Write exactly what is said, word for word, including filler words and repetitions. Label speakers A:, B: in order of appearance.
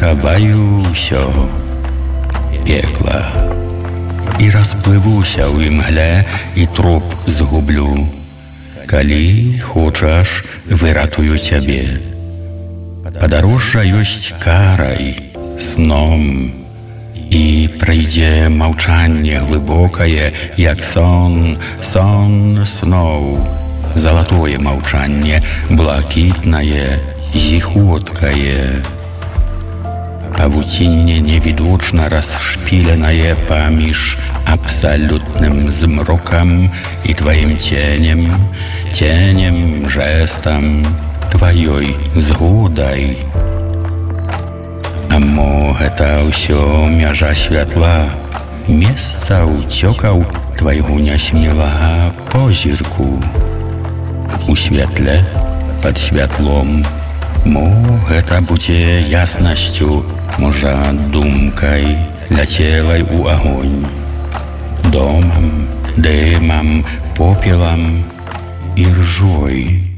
A: схаваю ўсё пекла і расплывуся ў імгле і труп згублю. Калі хочаш, выратую цябе. Падарожжа ёсць карай, сном, і прыйдзе маўчанне глыбокае, як сон, сон сноў. Залатое маўчанне, блакітнае, зіхоткае. Павуцінне невідочна расшпіленае паміж абсалютным змрокам і тваім ценем, ценем, жэстам, тваёй згодай. А мо гэта ўсё мяжа святла, месца ўцёкаў твайго нясмелага позірку. У святле, пад святлом, мо гэта будзе яснасцю, можа, думкай, ляцелай у агонь, домам, дымам, попелам і ржой.